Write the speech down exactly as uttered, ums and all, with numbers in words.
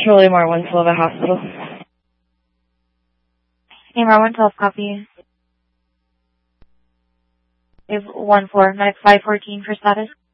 Charlie Mar one twelve at hospital. A M R one twelve, copy. We have one four, medic five fourteen for status.